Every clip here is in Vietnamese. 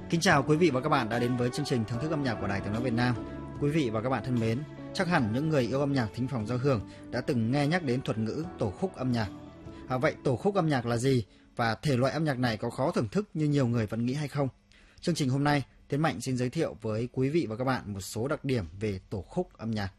Kính chào quý vị và các bạn đã đến với chương trình thưởng thức âm nhạc của Đài Tiếng nói Việt Nam. Quý vị và các bạn thân mến, chắc hẳn những người yêu âm nhạc thính phòng giao hưởng đã từng nghe nhắc đến thuật ngữ tổ khúc âm nhạc. Vậy tổ khúc âm nhạc là gì và thể loại âm nhạc này có khó thưởng thức như nhiều người vẫn nghĩ hay không? Chương trình hôm nay, Tiến Mạnh xin giới thiệu với quý vị và các bạn một số đặc điểm về tổ khúc âm nhạc.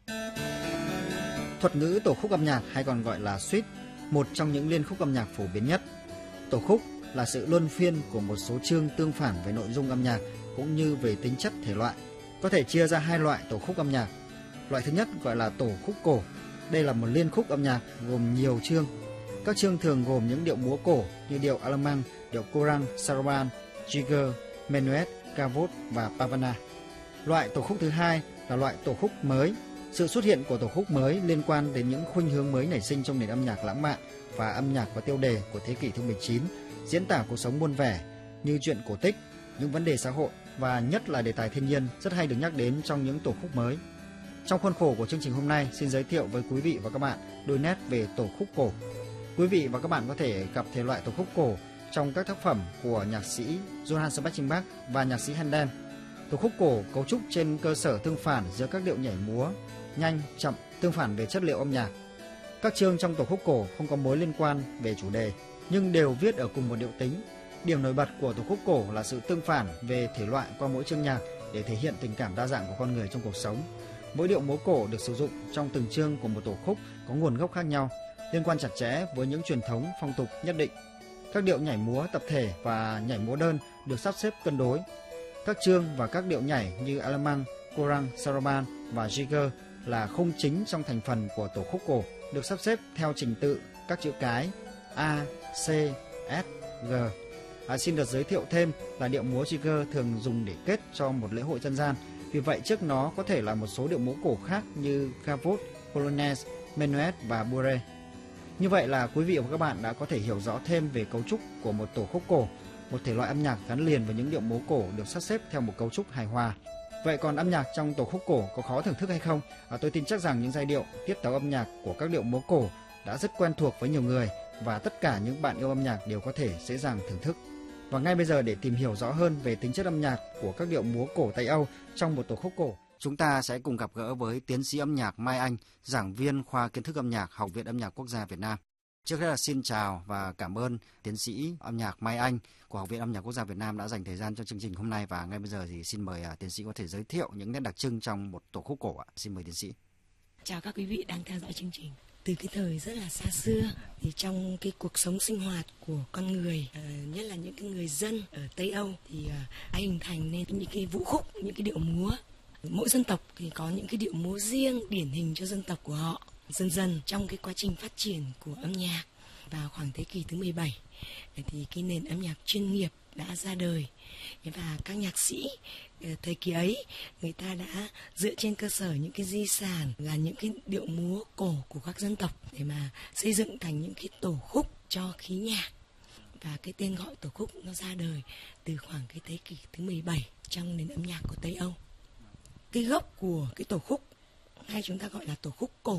Thuật ngữ tổ khúc âm nhạc hay còn gọi là suite, một trong những liên khúc âm nhạc phổ biến nhất. Tổ khúc là sự luân phiên của một số chương tương phản về nội dung âm nhạc cũng như về tính chất thể loại. Có thể chia ra hai loại tổ khúc âm nhạc. Loại thứ nhất gọi là tổ khúc cổ. Đây là một liên khúc âm nhạc gồm nhiều chương. Các chương thường gồm những điệu múa cổ như điệu alemang, điệu korang, saraban, jigger, menuet, gavotte và pavana. Loại tổ khúc thứ hai là loại tổ khúc mới. Sự xuất hiện của tổ khúc mới liên quan đến những khuynh hướng mới nảy sinh trong nền âm nhạc lãng mạn và âm nhạc có tiêu đề của thế kỷ thứ 19, diễn tả cuộc sống muôn vẻ như chuyện cổ tích, những vấn đề xã hội và nhất là đề tài thiên nhiên rất hay được nhắc đến trong những tổ khúc mới. Trong khuôn khổ của chương trình hôm nay, xin giới thiệu với quý vị và các bạn đôi nét về tổ khúc cổ. Quý vị và các bạn có thể gặp thể loại tổ khúc cổ trong các tác phẩm của nhạc sĩ Johann Sebastian Bach và nhạc sĩ Handel. Tổ khúc cổ cấu trúc trên cơ sở tương phản giữa các điệu nhảy múa, nhanh, chậm, tương phản về chất liệu âm nhạc. Các chương trong tổ khúc cổ không có mối liên quan về chủ đề, nhưng đều viết ở cùng một điệu tính. Điểm nổi bật của tổ khúc cổ là sự tương phản về thể loại qua mỗi chương nhạc để thể hiện tình cảm đa dạng của con người trong cuộc sống. Mỗi điệu múa cổ được sử dụng trong từng chương của một tổ khúc có nguồn gốc khác nhau, liên quan chặt chẽ với những truyền thống phong tục nhất định. Các điệu nhảy múa tập thể và nhảy múa đơn được sắp xếp cân đối. Các chương và các điệu nhảy như alemang, korang, saraban và jigger là khung chính trong thành phần của tổ khúc cổ, được sắp xếp theo trình tự các chữ cái A, C, S, G. Xin được giới thiệu thêm là điệu múa jigger thường dùng để kết cho một lễ hội dân gian. Vì vậy trước nó có thể là một số điệu múa cổ khác như gavotte, polonaise, menuet và bourrée. Như vậy là quý vị và các bạn đã có thể hiểu rõ thêm về cấu trúc của một tổ khúc cổ, một thể loại âm nhạc gắn liền với những điệu múa cổ được sắp xếp theo một cấu trúc hài hòa. Vậy còn âm nhạc trong tổ khúc cổ có khó thưởng thức hay không? Tôi tin chắc rằng những giai điệu, tiết tấu âm nhạc của các điệu múa cổ đã rất quen thuộc với nhiều người và tất cả những bạn yêu âm nhạc đều có thể dễ dàng thưởng thức. Và ngay bây giờ để tìm hiểu rõ hơn về tính chất âm nhạc của các điệu múa cổ Tây Âu trong một tổ khúc cổ, chúng ta sẽ cùng gặp gỡ với tiến sĩ âm nhạc Mai Anh, giảng viên khoa kiến thức âm nhạc Học viện Âm nhạc Quốc gia Việt Nam. Trước hết là xin chào và cảm ơn tiến sĩ âm nhạc Mai Anh của Học viện Âm nhạc Quốc gia Việt Nam đã dành thời gian cho chương trình hôm nay, và ngay bây giờ thì xin mời tiến sĩ có thể giới thiệu những nét đặc trưng trong một tổ khúc cổ ạ. Xin mời tiến sĩ. Chào các quý vị đang theo dõi chương trình. Từ cái thời rất là xa xưa thì trong cái cuộc sống sinh hoạt của con người, nhất là những cái người dân ở Tây Âu thì đã hình thành nên những cái vũ khúc, những cái điệu múa. Mỗi dân tộc thì có những cái điệu múa riêng điển hình cho dân tộc của họ. Dần dần trong cái quá trình phát triển của âm nhạc vào khoảng thế kỷ thứ 17 thì cái nền âm nhạc chuyên nghiệp đã ra đời, và các nhạc sĩ thời kỳ ấy người ta đã dựa trên cơ sở những cái di sản là những cái điệu múa cổ của các dân tộc để mà xây dựng thành những cái tổ khúc cho khí nhạc, và cái tên gọi tổ khúc nó ra đời từ khoảng cái thế kỷ thứ 17 trong nền âm nhạc của Tây Âu. Cái gốc của cái tổ khúc hay chúng ta gọi là tổ khúc cổ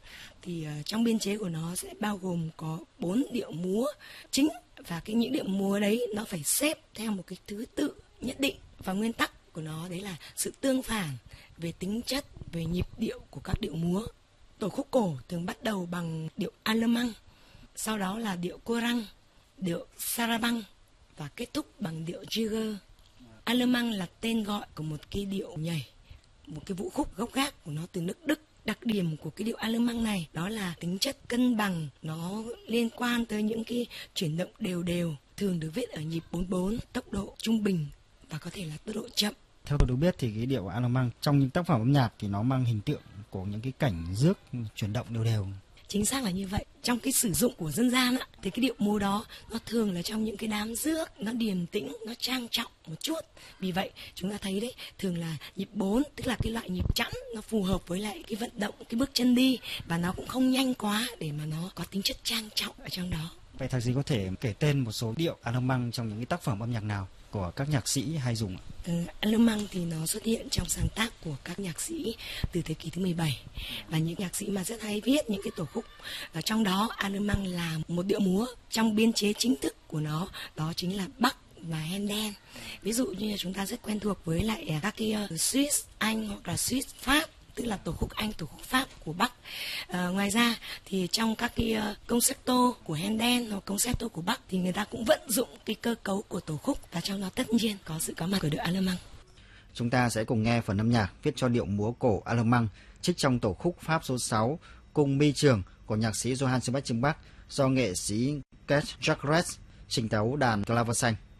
thì trong biên chế của nó sẽ bao gồm có 4 điệu múa chính, và những điệu múa đấy nó phải xếp theo một cái thứ tự nhất định, và nguyên tắc của nó đấy là sự tương phản về tính chất, về nhịp điệu của các điệu múa. Tổ khúc cổ thường bắt đầu bằng điệu alemang, sau đó là điệu korang, điệu sarabang và kết thúc bằng điệu jigger. Alemang là tên gọi của một cái điệu nhảy, một cái vũ khúc gốc gác của nó từ nước Đức. Đặc điểm của cái điệu alemang này đó là tính chất cân bằng, nó liên quan tới những cái chuyển động đều đều, thường được viết ở nhịp 4/4, tốc độ trung bình và có thể là tốc độ chậm. Theo tôi được biết thì cái điệu alemang trong những tác phẩm âm nhạc thì nó mang hình tượng của những cái cảnh rước chuyển động đều đều. Chính xác là như vậy. Trong cái sử dụng của dân gian thì cái điệu múa đó nó thường là trong những cái đám rước, nó điềm tĩnh, nó trang trọng một chút. Vì vậy chúng ta thấy đấy, thường là nhịp 4, tức là cái loại nhịp chẵn, nó phù hợp với lại cái vận động, cái bước chân đi, và nó cũng không nhanh quá để mà nó có tính chất trang trọng ở trong đó. Vậy thạc sĩ có thể kể tên một số điệu alemang trong những cái tác phẩm âm nhạc nào của các nhạc sĩ hay dùng ạ? Alemang thì nó xuất hiện trong sáng tác của các nhạc sĩ từ thế kỷ thứ 17, và những nhạc sĩ mà rất hay viết những cái tổ khúc. Ở trong đó alemang là một điệu múa trong biên chế chính thức của nó, đó chính là Bach và Handel. Ví dụ như chúng ta rất quen thuộc với lại các cái Swiss Anh hoặc là Swiss Pháp, tức là tổ khúc Anh, tổ khúc Pháp của Bắc. Ngoài ra thì trong các cái concerto của Handel hoặc concerto của Bắc thì người ta cũng vận dụng cái cơ cấu của tổ khúc, và trong đó tất nhiên có sự có mặt của đội Allemand. Chúng ta sẽ cùng nghe phần âm nhạc viết cho điệu múa cổ Allemand trích trong tổ khúc Pháp số 6 Cung Mi Trường của nhạc sĩ Johann Sebastian Bach do nghệ sĩ Keith Jacques trình tấu đàn clavecin.